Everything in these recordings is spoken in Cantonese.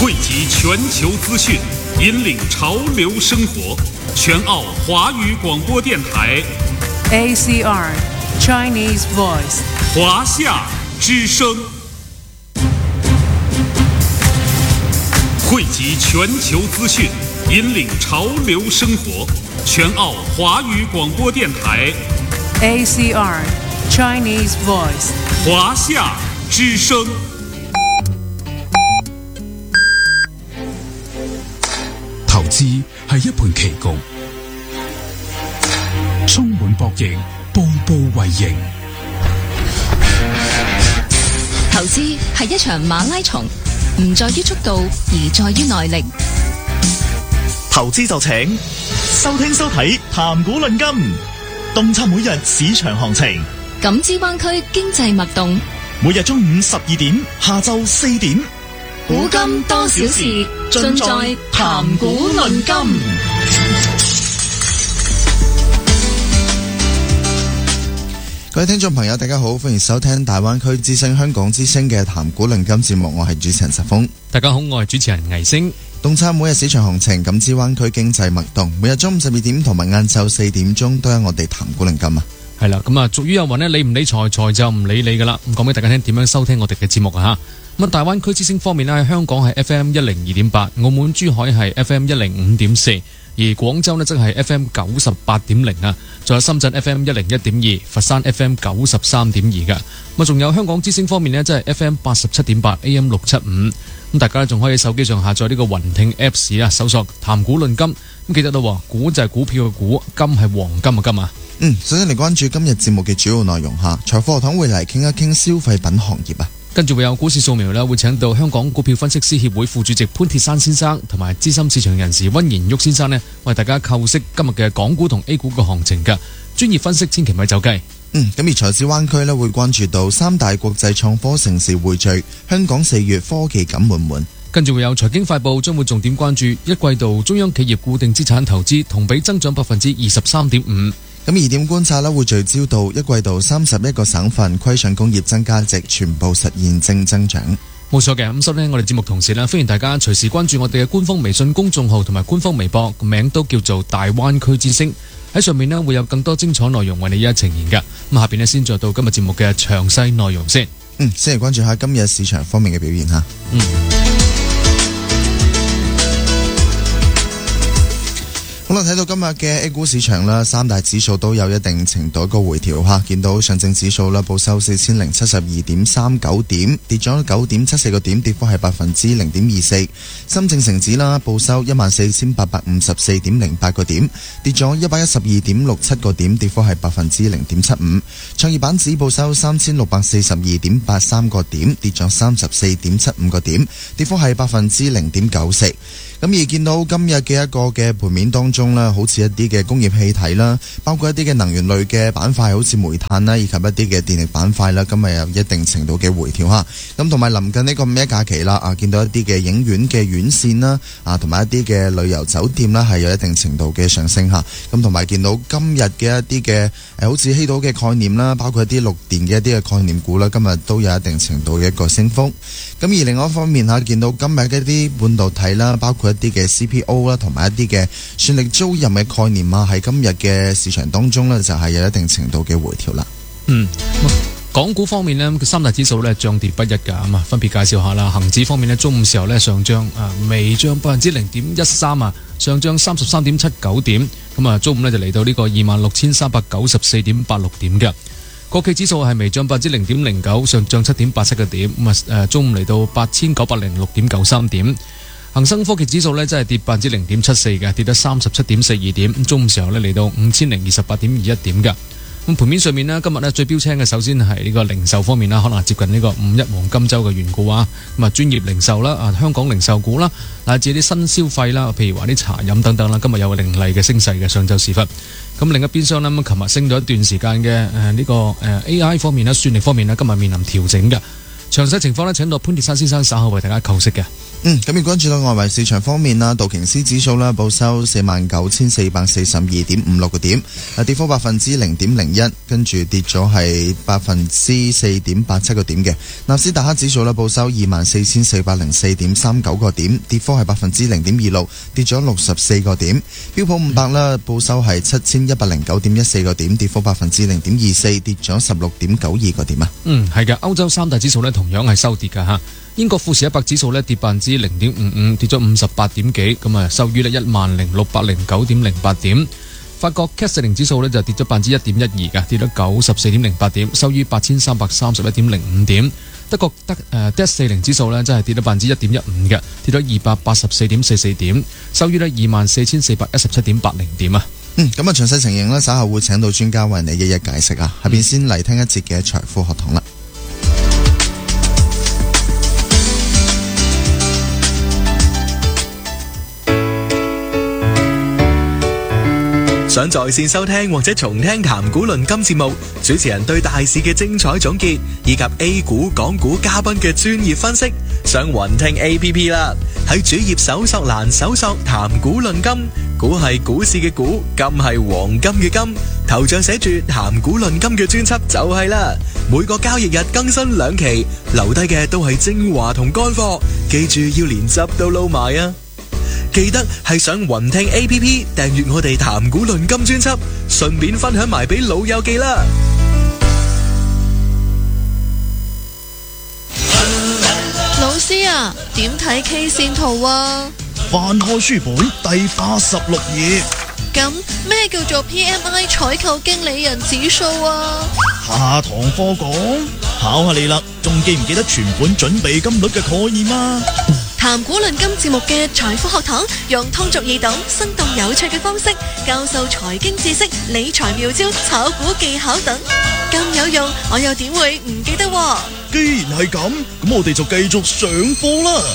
汇集全球资讯，引领潮流生活。全澳华语广播电台 ACR Chinese Voice 华夏之声，汇集全球资讯，引领潮流生活。全澳华语广播电台 ACR Chinese Voice 华夏之声。 投資係一盤棋局，充滿博弈，步步為營。 投資係一場馬拉松，唔在於速度，而在於耐力。 投資就請收聽收睇談股論金，洞察每日市場行情， 感知灣區經濟脈動。 每日中午12點，下晝4點， 古今多少事，盡在談股論金。 各位聽眾朋友大家好，歡迎收聽大灣區之聲香港之聲嘅談股論金節目，我係主持人石峰。 大家好，我係主持人魏星。 洞察每日市場行情，感知灣區經濟脈動，每日中午12點同埋晏晝4點鐘都有我哋談股論金啊。 係啦，咁啊，俗語有云呢，理唔理財，財就唔理你噶啦。咁講俾大家聽，點樣收聽我哋嘅節目啊？咁大灣區之聲方面呢，香港係 FM102.8，澳門珠海係 FM105.4，而廣州呢則係 FM98.0啊，仲有深圳 FM101.2，佛山 FM93.2噶。咁仲有香港之聲方面呢，即係 FM87.8 AM675。咁大家仲可以手機上下載呢個雲聽 Apps 啊，搜索談股論金。咁記得咯，股就係股票嘅股，金係黃金嘅金啊。 首先嚟關注今日節目嘅主要內容下，財富學堂會嚟傾一傾消費品行業啊。 跟住會有股市掃描啦，會請到香港股票分析師協會副主席潘鐵山先生同埋資深市場人士溫賢旭先生呢，為大家構析今日嘅港股同 A 股嘅行情㗎。專業分析千祈咪走雞。 咁而財資灣區呢，會關注到三大國際創科城市匯聚，香港4月科技感滿滿。 跟住會有財經快報，將會重點關注一季度中央企業固定資產投資同比增長23.5%。 咁而點觀察呢，會聚焦到一季度31個省份規上工業增加值全部實現正增長。 冇錯嘅，咁所以呢，我哋節目同時呢，歡迎大家隨時關注我哋嘅官方微信公眾號同埋官方微博，個名都叫做大灣區之聲。喺上面呢，會有更多精彩內容為你一一呈現㗎。咁下邊呢，先再到今日節目嘅詳細內容先。 先嚟關注下今日市場方面嘅表現吓。好啦，睇到今日嘅 A 股市場啦，三大指數都有一定程度一個回調吓，見到上證指數啦報收4072.39點，跌咗9.74個點，跌幅係0.24%。深證成指啦報收14854.08個點，跌咗112.67個點，跌幅係0.75%。創業板指報收3642.83個點，跌咗34.75個點，跌幅係0.94%。咁而見到今日嘅一個嘅盤面當中啦，好似一啲嘅工業氣體啦，包括一啲嘅能源類嘅板塊，好似煤炭啦，以及一啲嘅電力板塊啦，今日有一定程度嘅回調嚇。咁同埋臨近呢個5一假期啦，見到一啲嘅影院嘅院線啦，同埋一啲嘅旅遊酒店啦，係有一定程度嘅上升嚇。咁同埋見到今日嘅一啲嘅好似稀土嘅概念啦，包括一啲綠電嘅一啲嘅概念股啦，今日都有一定程度嘅一個升幅。咁而另外一方面嚇，見到今日嘅一啲半導體啦，包括一啲嘅 CPO 啦，同埋一啲嘅算力租賃嘅概念啊，喺今日嘅市場當中呢，就係有一定程度嘅回調啦。 港股方面呢，三大指數呢，漲跌不一㗎，咁啊分別介紹下啦。恒指方面呢，中午時候呢，上漲微漲0.13%啊，上漲33.79點，咁啊中午呢，就嚟到呢個26,394.86點嘅。國企指數係微漲0.09%，上漲7.87個點，咁啊中午嚟到8,906.93點。恒生科技指數呢，真係跌0.74%嘅，跌得37.42點，中午時候呢，嚟到5,028.21點嘅。咁盤面上面呢，今日呢最標青嘅首先係呢個零售方面啦，可能接近呢個5一黃金週嘅緣故啊。咁啊，專業零售啦，香港零售股啦，乃至啲新消費啦，譬如話啲茶飲等等啦，今日有個凌厲嘅升勢嘅上晝時分。咁另一邊廂呢，咁琴日升咗一段時間嘅呢個AI 方面啦，算力方面呢，今日面臨調整嘅。 詳細情況呢，請到潘鐵珊先生稍後為大家構析嘅。 咁要關注到外圍市場方面啦，道瓊斯指數啦報收49,442.56個點，跌幅0.01%，跟住跌咗係4.87個點嘅。納斯達克指數啦報收24,404.39個點，跌幅係0.26%，跌咗64個點。標普500啦報收係7,109.14個點，跌幅0.24%，跌咗16.92個點啊。 係嘅，歐洲三大指數呢同樣係收跌㗎嚇。英國富時100指數呢跌0.55%，跌咗58點幾，咁啊收於呢10,609.08點。法國 CAC 40指數呢就跌咗1.12%嘅，跌咗94.08點，收於8,331.05點。德國DAX 40指數呢真係跌咗1.15%嘅，跌咗284.44點，收於呢24,417.80點啊。 咁啊詳細情形呢稍後會請到專家為你一一解釋啊。下邊先嚟聽一節嘅財富學堂啦。 想在線收聽或者重聽談股論金節目，主持人對大市嘅精彩總結，以及 A 股、港股嘉賓嘅專業分析，上雲聽 APP 啦。喺主頁搜索欄搜索談股論金，股係股市嘅股，金係黃金嘅金，頭像寫住談股論金嘅專輯就係啦。每個交易日更新2期，留低嘅都係精華同乾貨，記住要連汁都撈埋啊！記得係上雲聽 APP 訂閱我哋談股論金專輯，順便分享埋俾老友記啦。 老師啊，點睇 K 線圖啊？ 翻開書本第86頁。 咁咩叫做 PMI 採購經理人指數啊？ 下堂課講，考下你啦，仲記唔記得存款準備金率嘅概念啊？ 談股論金節目嘅財富學堂，用通俗易懂、生動有趣嘅方式教授財經知識、理財妙招、炒股技巧等，咁有用，我又點會唔記得喎？ 既然係咁，咁我哋就繼續上課啦。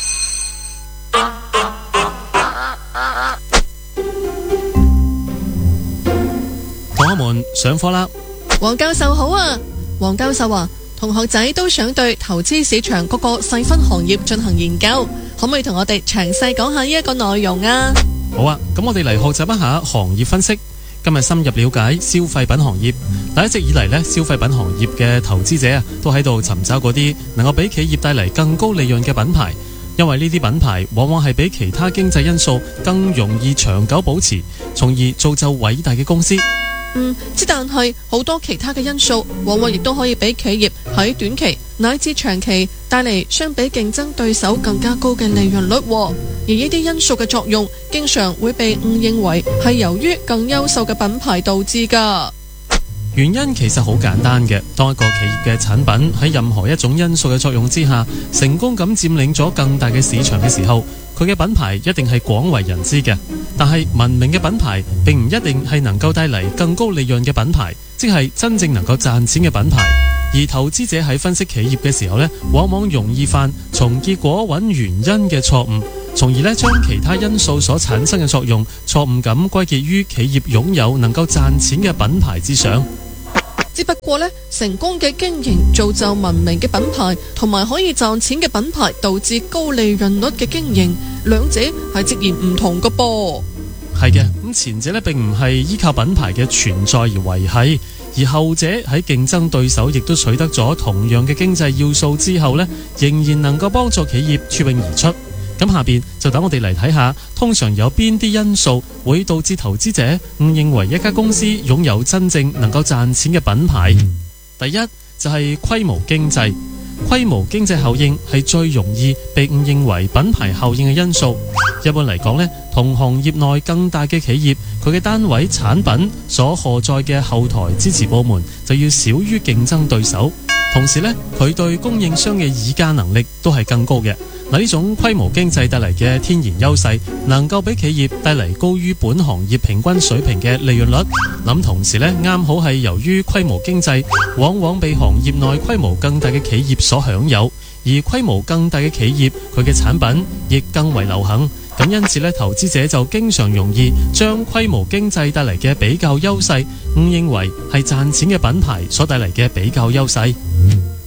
同學們上課啦！ 黃教授好啊，黃教授啊，同學仔都想對投資市場各個細分行業進行研究，可唔可以同我哋詳細講下呢一個內容啊？ 好啊，咁我哋嚟學習一下行業分析。今日深入了解消費品行業。一直以嚟呢，消費品行業嘅投資者啊，都喺度尋找嗰啲能夠俾企業帶嚟更高利潤嘅品牌，因為呢啲品牌往往係比其他經濟因素更容易長久保持，從而造就偉大嘅公司。 但係好多其他嘅因素，往往亦都可以俾企業喺短期乃至長期帶嚟相比競爭對手更加高嘅利潤率。而呢啲因素嘅作用，經常會被誤認為係由於更優秀嘅品牌導致㗎。 原因其實好簡單嘅，當一個企業嘅產品喺任何一種因素嘅作用之下，成功咁佔領咗更大嘅市場嘅時候，佢嘅品牌一定係廣為人知嘅。但係文明嘅品牌並唔一定係能夠帶嚟更高利潤嘅品牌，即係真正能夠賺錢嘅品牌。而投資者喺分析企業嘅時候呢，往往容易犯從結果揾原因嘅錯誤，從而呢將其他因素所產生嘅作用錯誤咁歸結於企業擁有能夠賺錢嘅品牌之上。 只不過呢，成功嘅經營造就文明嘅品牌，同埋可以賺錢嘅品牌導致高利潤率嘅經營，兩者係截然唔同嘅噃。 係嘅，咁前者呢並唔係依靠品牌嘅存在而維繫，而後者喺競爭對手亦都取得咗同樣嘅經濟要素之後呢，仍然能夠幫助企業脫穎而出。咁下邊就等我哋嚟睇下，通常有邊啲因素會導致投資者誤認為一家公司擁有真正能夠賺錢嘅品牌。第一就係規模經濟，規模經濟效應係最容易被誤認為品牌效應嘅因素。一般嚟講呢，同行業內更大嘅企業，佢嘅單位產品所荷載嘅後台支持部門就要少於競爭對手，同時呢，佢對供應商嘅議價能力都係更高嘅。嗱，呢種規模經濟帶嚟嘅天然優勢，能夠俾企業帶嚟高於本行業平均水平嘅利潤率。咁同時呢，啱好係由於規模經濟往往被行業內規模更大嘅企業所享有，而規模更大嘅企業佢嘅產品亦更為流行。咁因此呢，投資者就經常容易將規模經濟帶嚟嘅比較優勢誤認為係賺錢嘅品牌所帶嚟嘅比較優勢。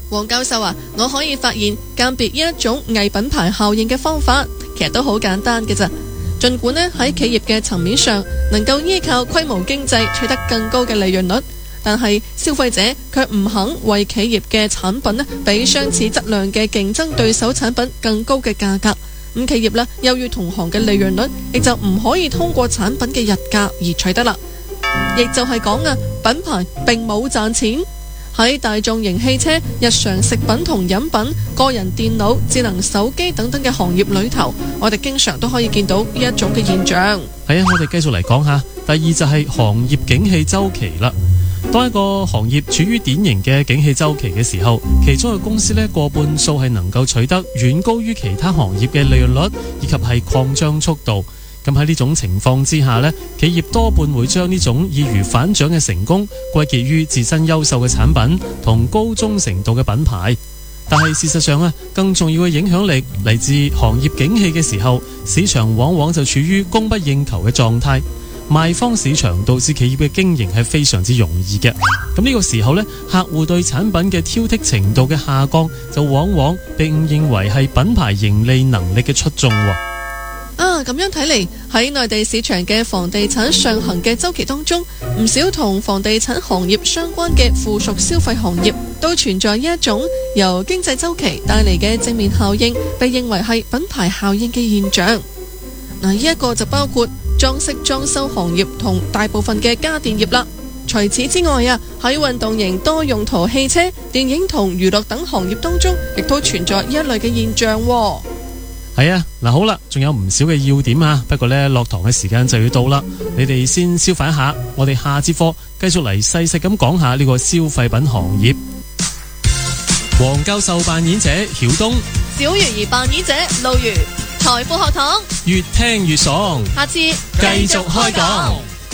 黃教授啊，我可以發現鑑別呢一種偽品牌效應嘅方法，其實都好簡單嘅咋。盡管呢喺企業嘅層面上能夠依靠規模經濟取得更高嘅利潤率，但係消費者卻唔肯為企業嘅產品呢比相似質量嘅競爭對手產品更高嘅價格。咁企業呢優於同行嘅利潤率，亦就唔可以通過產品嘅日價而取得啦。亦就係講啊，品牌並冇賺錢。喺大眾型汽車、日常食品同飲品、個人電腦、智能手機等等嘅行業裏頭，我哋經常都可以見到呢一種嘅現象。 係啊，我哋繼續嚟講下。第二就係行業景氣周期啦。當一個行業處於典型嘅景氣周期嘅時候，其中嘅公司呢，過半數係能夠取得遠高於其他行業嘅利潤率以及係擴張速度。咁喺呢種情況之下呢，企業多半會將呢種易如反掌嘅成功歸結於自身優秀嘅產品同高忠誠度嘅品牌。但係事實上啊，更重要嘅影響力嚟自行業景氣嘅時候，市場往往就處於供不應求嘅狀態，賣方市場導致企業嘅經營係非常之容易嘅。咁呢個時候呢，客戶對產品嘅挑剔程度嘅下降，就往往被誤認為係品牌盈利能力嘅出眾。 咁樣睇嚟，喺內地市場嘅房地產上行嘅周期當中，唔少同房地產行業相關嘅附屬消費行業都存在一種由經濟周期帶嚟嘅正面效應，被認為係品牌效應嘅現象。呢一個就包括裝飾裝修行業同大部分嘅家電業啦。除此之外啊，喺運動型多用途汽車、電影同娛樂等行業當中，亦都存在呢一類嘅現象。 係啊，好啦，仲有唔少嘅要點啊，不過呢，落堂嘅時間就要到啦，你哋先消化一下，我哋下節課繼續嚟細細咁講下呢個消費品行業。黃教授扮演者曉東， 小魚兒扮演者路如，財富學堂越聽越爽， 下次繼續開講。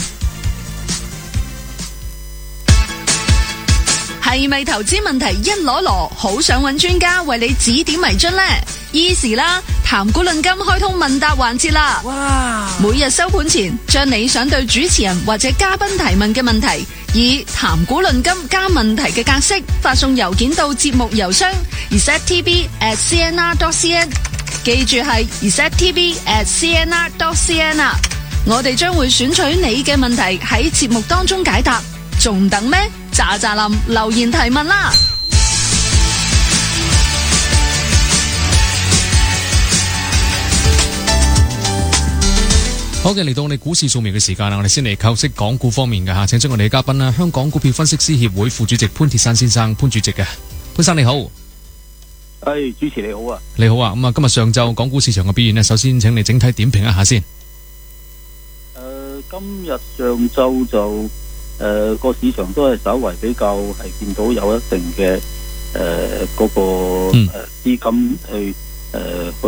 係咪投資問題一籮籮，好想揾專家為你指點迷津呢？Easy 啦，談股論金開通問答環節啦！哇！每日收盤前，將你想對主持人或者嘉賓提問嘅問題，以談股論金加問題嘅格式發送郵件到節目郵箱 resettv@cnr.cn， 記住係 resettv@cnr.cn 啊！我哋將會選取你嘅問題喺節目當中解答，仲等咩？喳喳林留言提問啦！ 好嘅，嚟到我哋股市掃描嘅時間啦，我哋先嚟構析港股方面嘅吓，請出我哋嘅嘉賓啦，香港股票分析師協會副主席潘鐵珊先生，潘主席嘅，潘生你好。 主持你好啊。 你好啊，咁啊，今日上晝港股市場嘅表現呢，首先請你整體點評一下先。 今日上晝就個市場都係稍為比較係見到有一定嘅嗰個資金去